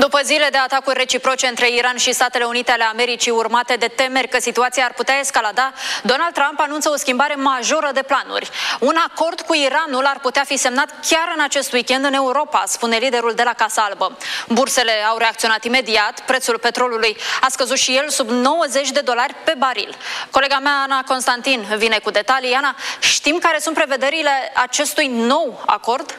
După zile de atacuri reciproce între Iran și Statele Unite ale Americii, urmate de temeri că situația ar putea escalada, Donald Trump anunță o schimbare majoră de planuri. Un acord cu Iranul ar putea fi semnat chiar în acest weekend în Europa, spune liderul de la Casa Albă. Bursele au reacționat imediat, prețul petrolului a scăzut și el sub $90 pe baril. Colega mea, Ana Constantin, vine cu detalii. Ana, știm care sunt prevederile acestui nou acord?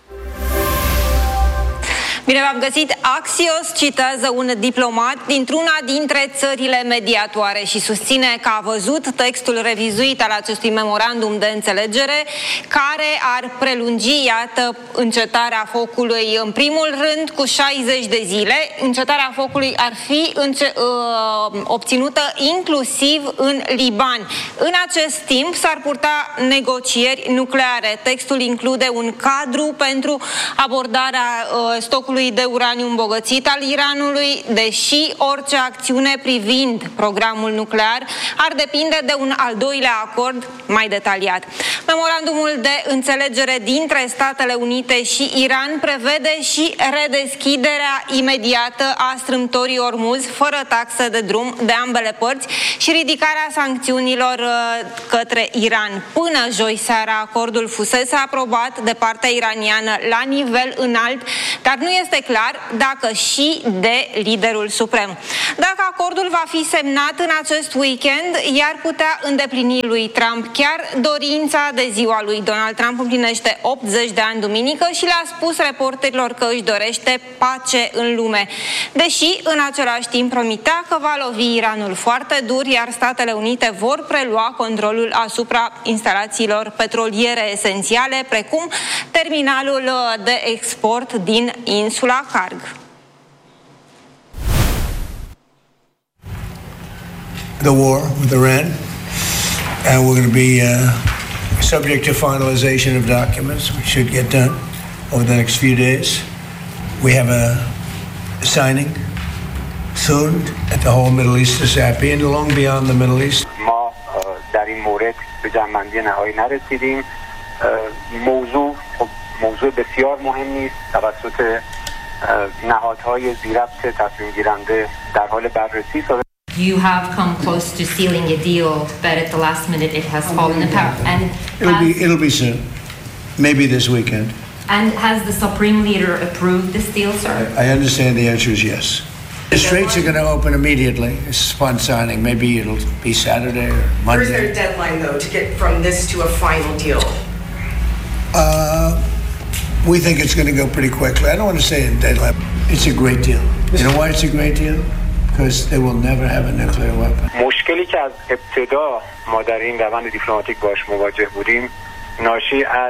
Bine v-am găsit! Axios citează un diplomat dintr-una dintre țările mediatoare și susține că a văzut textul revizuit al acestui memorandum de înțelegere care ar prelungi, iată, încetarea focului în primul rând cu 60 de zile. Încetarea focului ar fi obținută inclusiv în Liban. În acest timp s-ar purta negocieri nucleare. Textul include un cadru pentru abordarea stocului de uraniu îmbogățit al Iranului, deși orice acțiune privind programul nuclear ar depinde de un al doilea acord mai detaliat. Memorandumul de înțelegere dintre Statele Unite și Iran prevede și redeschiderea imediată a strâmtorii Ormuz fără taxă de drum de ambele părți și ridicarea sancțiunilor către Iran. Până joi seara acordul fusese aprobat de partea iraniană la nivel înalt, dar nu este clar dacă și de liderul suprem. Dacă acordul va fi semnat în acest weekend, i-ar putea îndeplini lui Trump chiar dorința de ziua lui. Donald Trump împlinește 80 de ani duminică și le-a spus reporterilor că își dorește pace în lume. Deși în același timp promitea că va lovi Iranul foarte dur, iar Statele Unite vor prelua controlul asupra instalațiilor petroliere esențiale, precum terminalul de export din insula Karg. The war with Iran, and we're going to be subject to finalization of documents, which should get done over the next few days. We have a signing soon at the whole Middle East is happy and long beyond the Middle East. ما در این مورد به جمع‌بندی نهایی نرسیدیم. موضوع بسیار مهمی است توسط نهادهای ذی‌ربط تصمیم گیرنده در حال بررسی است. You have come close to sealing a deal, but at the last minute it has fallen apart. And it'll be soon, maybe this weekend. And has the Supreme Leader approved this deal, sir? I understand the answer is yes. The straits are going to open immediately. It's upon signing. Maybe it'll be Saturday or Monday. Where's their deadline, though, to get from this to a final deal? We think it's going to go pretty quickly. I don't want to say a deadline. It's a great deal. You know why it's a great deal? Because they will never have a nuclear weapon. مشکلی که از ابتدا ما در این روند دیپلماتیک باش مواجه بودیم ناشی از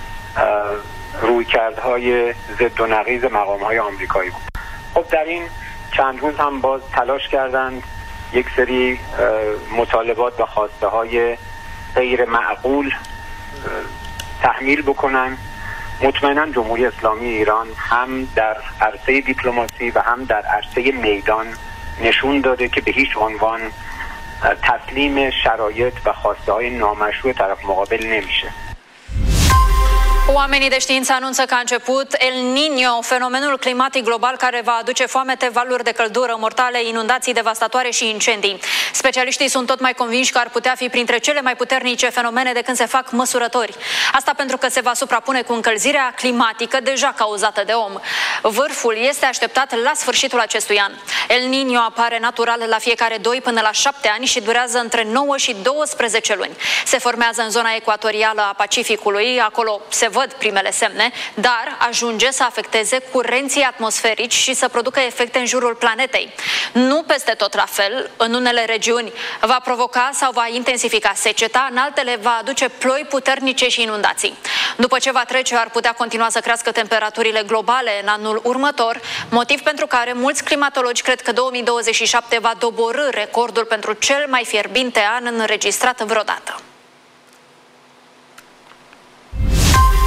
رویکردهای ضد و نقیض مقام‌های آمریکایی بود. خب در این چند روز هم باز تلاش کردند یک سری مطالبات و خواسته‌های غیر معقول تحمیل بکنن. مطمئنا جمهوری اسلامی ایران هم در عرصه دیپلماسی و هم در عرصه میدان نشون داده که به هیچ عنوان تسلیم شرایط و خواسته‌های نامشروع طرف مقابل نمیشه. Oamenii de știință anunță că a început El Niño, fenomenul climatic global care va aduce foamete, valuri de căldură mortale, inundații devastatoare și incendii. Specialiștii sunt tot mai convinși că ar putea fi printre cele mai puternice fenomene de când se fac măsurători. Asta pentru că se va suprapune cu încălzirea climatică deja cauzată de om. Vârful este așteptat la sfârșitul acestui an. El Niño apare natural la fiecare 2 până la 7 ani și durează între 9 și 12 luni. Se formează în zona ecuatorială a Pacificului, acolo se văd primele semne, dar ajunge să afecteze curenții atmosferici și să producă efecte în jurul planetei. Nu peste tot la fel, în unele regiuni va provoca sau va intensifica seceta, în altele va aduce ploi puternice și inundații. După ce va trece, ar putea continua să crească temperaturile globale în anul următor, motiv pentru care mulți climatologi cred că 2027 va doborî recordul pentru cel mai fierbinte an înregistrat vreodată.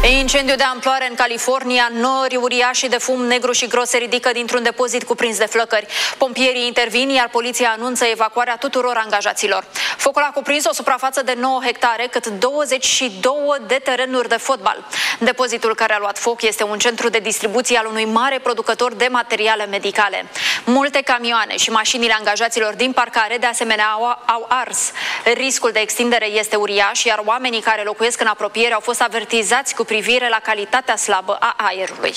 Incendiu de amploare în California, nori uriașe de fum negru și gros se ridică dintr-un depozit cuprins de flăcări. Pompierii intervin, iar poliția anunță evacuarea tuturor angajaților. Focul a cuprins o suprafață de 9 hectare, cât 22 de terenuri de fotbal. Depozitul care a luat foc este un centru de distribuție al unui mare producător de materiale medicale. Multe camioane și mașinile angajaților din parcare, de asemenea, au ars. Riscul de extindere este uriaș, iar oamenii care locuiesc în apropiere au fost avertizați cu privire la calitatea slabă a aerului.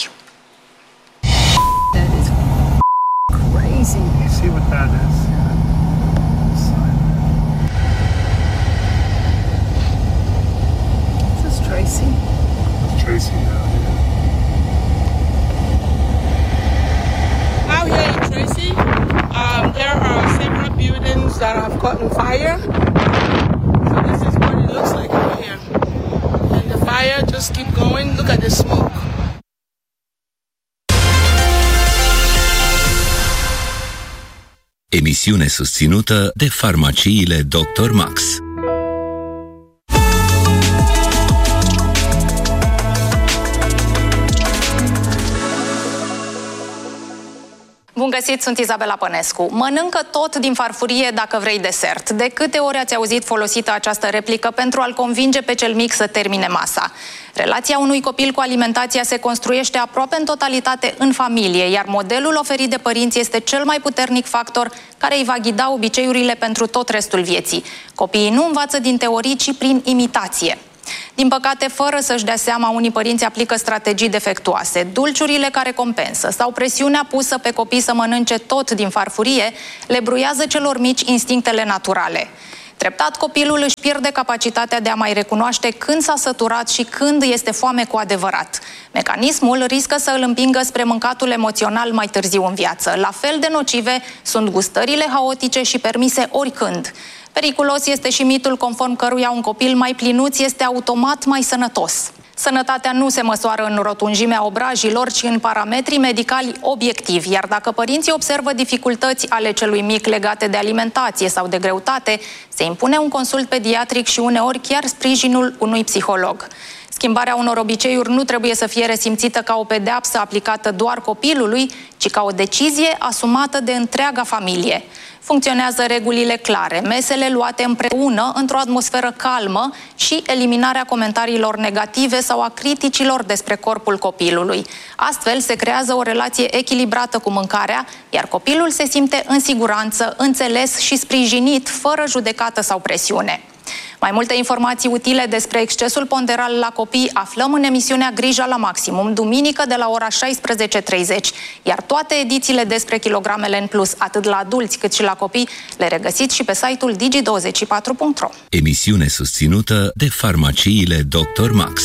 Out here in Tracy, there are several buildings that have caught on fire. So this is what it looks like out here. And the fire just keep going. Look at the smoke. Emisiune susținută de farmaciile Dr. Max. Bun găsit, sunt Izabela Pănescu. Mănâncă tot din farfurie dacă vrei desert. De câte ori ați auzit folosită această replică pentru a-l convinge pe cel mic să termine masa? Relația unui copil cu alimentația se construiește aproape în totalitate în familie, iar modelul oferit de părinți este cel mai puternic factor care îi va ghida obiceiurile pentru tot restul vieții. Copiii nu învață din teorii, ci prin imitație. Din păcate, fără să-și dea seama, unii părinți aplică strategii defectuoase. Dulciurile care compensă sau presiunea pusă pe copii să mănânce tot din farfurie le bruiază celor mici instinctele naturale. Treptat, copilul își pierde capacitatea de a mai recunoaște când s-a săturat și când este foame cu adevărat. Mecanismul riscă să îl împingă spre mâncatul emoțional mai târziu în viață. La fel de nocive sunt gustările haotice și permise oricând. Periculos este și mitul conform căruia un copil mai plinuț este automat mai sănătos. Sănătatea nu se măsoară în rotunjimea obrajilor, ci în parametrii medicali obiectivi, iar dacă părinții observă dificultăți ale celui mic legate de alimentație sau de greutate, se impune un consult pediatric și uneori chiar sprijinul unui psiholog. Schimbarea unor obiceiuri nu trebuie să fie resimțită ca o pedeapsă aplicată doar copilului, ci ca o decizie asumată de întreaga familie. Funcționează regulile clare, mesele luate împreună într-o atmosferă calmă și eliminarea comentariilor negative sau a criticilor despre corpul copilului. Astfel se creează o relație echilibrată cu mâncarea, iar copilul se simte în siguranță, înțeles și sprijinit, fără judecată sau presiune. Mai multe informații utile despre excesul ponderal la copii aflăm în emisiunea Grija la Maximum, duminică de la ora 16:30, iar toate edițiile despre kilogramele în plus, atât la adulți cât și la copii, le regăsiți și pe site-ul digi24.ro. Emisiune susținută de farmaciile Dr. Max.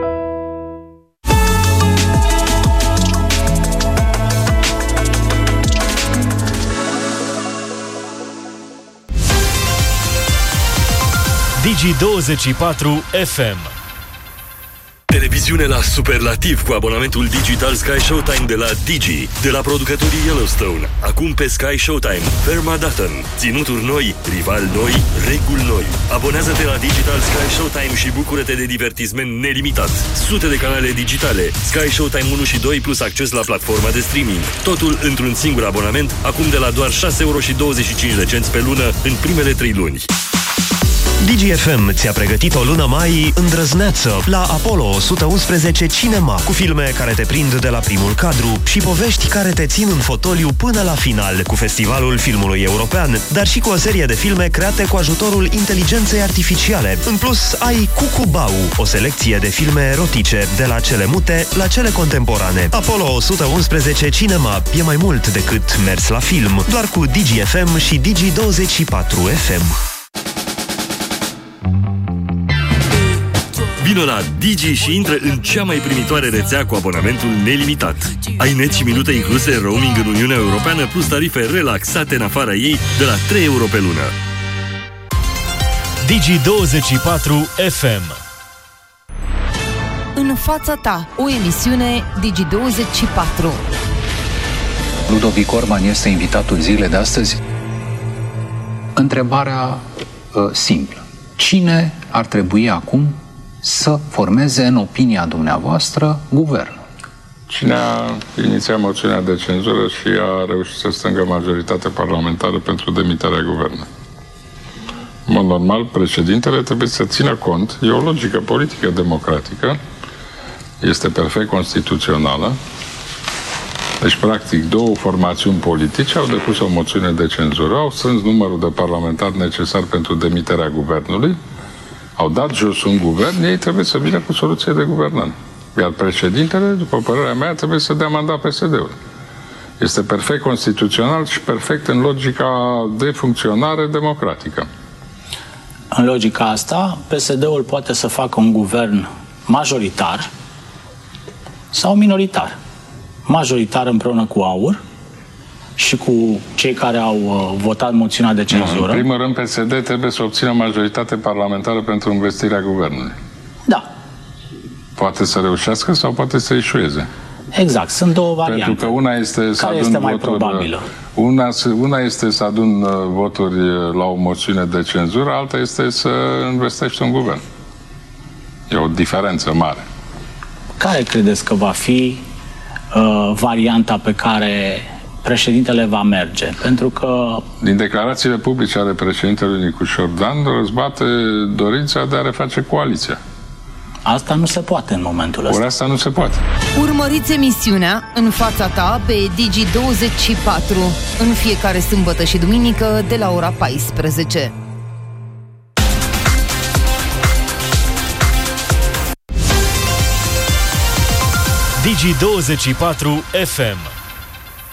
Digi24 FM. Televiziune la superlativ cu abonamentul digital Sky Showtime de la Digi, de la producătorii Yellowstone. Acum pe Sky Showtime, Ferma Dutton, ținuturi noi, rivali noi, reguli noi. Abonează-te la Digital Sky Showtime și bucură-te de divertisment nelimitat. Sute de canale digitale, Sky Showtime 1 și 2 plus acces la platforma de streaming. Totul într-un singur abonament, acum de la doar 6,25 € pe lună în primele 3 luni. DGFM ți-a pregătit o lună mai îndrăzneață la Apollo 111 Cinema, cu filme care te prind de la primul cadru și povești care te țin în fotoliu până la final, cu Festivalul Filmului European, dar și cu o serie de filme create cu ajutorul inteligenței artificiale. În plus, ai Cucubau, o selecție de filme erotice, de la cele mute la cele contemporane. Apollo 111 Cinema e mai mult decât mers la film, doar cu DGFM și Digi24 FM. Vino la Digi și intră în cea mai primitoare rețea cu abonamentul nelimitat. Ai net și minute incluse, roaming în Uniunea Europeană, plus tarife relaxate în afara ei de la 3 € pe lună. Digi24 FM. În fața ta, o emisiune Digi24. Ludovic Orban este invitatul zilei de astăzi. Întrebarea simplă. Cine ar trebui acum să formeze, în opinia dumneavoastră, guvernul. Cine a inițiat moțiunea de cenzură și a reușit să strângă majoritatea parlamentară pentru demiterea guvernului? În mod normal, președintele trebuie să țină cont, e o logică politică democratică, este perfect constituțională. Deci, practic, două formațiuni politice au depus o moțiune de cenzură, au strâns numărul de parlamentari necesar pentru demiterea guvernului, au dat jos un guvern, ei trebuie să vină cu soluție de guvernare. Iar președintele, după părerea mea, trebuie să dea mandat PSD-ului. Este perfect constituțional și perfect în logica de funcționare democratică. În logica asta, PSD-ul poate să facă un guvern majoritar sau minoritar. Majoritar împreună cu AUR și cu cei care au votat moțiunea de cenzură. În primul rând, PSD trebuie să obțină majoritate parlamentară pentru învestirea guvernului. Da. Poate să reușească sau poate să eșueze. Exact, sunt două variante. Pentru că una este să care este mai voturi, probabilă? Una este să adun voturi la o moțiune de cenzură, alta este să investești un guvern. E o diferență mare. Care credeți că va fi varianta pe care președintele va merge? Pentru că... Din declarațiile publice ale președintelui Nicușor Dan răzbate dorința de a reface coaliția. Asta nu se poate în momentul ăsta. Ori asta nu se poate. Urmăriți emisiunea În fața ta pe Digi24 în fiecare sâmbătă și duminică de la ora 14. Digi24 FM